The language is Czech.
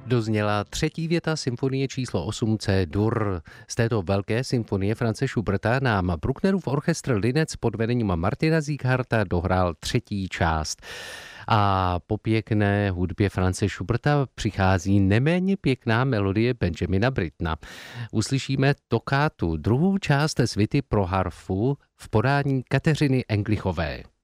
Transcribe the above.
Dozněla třetí věta symfonie číslo 8 C-dur. Z této velké symfonie Franze Schuberta nám Brucknerův orchestr Linec pod vedením Martina Siegharta dohrál třetí část. A po pěkné hudbě Franze Schuberta přichází neméně pěkná melodie Benjamina Brittona. Uslyšíme tokátu, druhou část svity pro harfu v podání Kateřiny Englichové.